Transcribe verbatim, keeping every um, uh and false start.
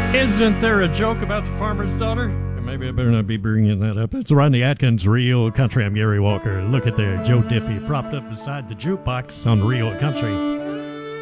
Isn't there a joke about the farmer's daughter? Maybe I better not be bringing that up. It's Rodney Atkins, Real Country. I'm Gary Walker. Look at there, Joe Diffie propped up beside the jukebox on Real Country.